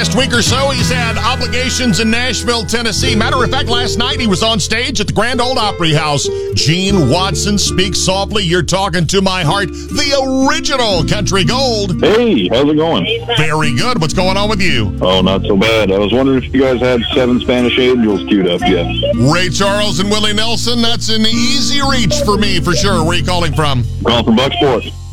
last week or so, he's had obligations in Nashville, Tennessee. Matter of fact, last night he was on stage at the Grand Ole Opry House. Gene Watson, Speak Softly, You're Talking to My Heart, the original Country Gold. Hey, how's it going? Very good. What's going on with you? Oh, not so bad. I was wondering if you guys had 7 Spanish Angels queued up yet. Ray Charles and Willie Nelson, that's an easy reach for me, for sure. Where are you calling from? Calling from Bucksport.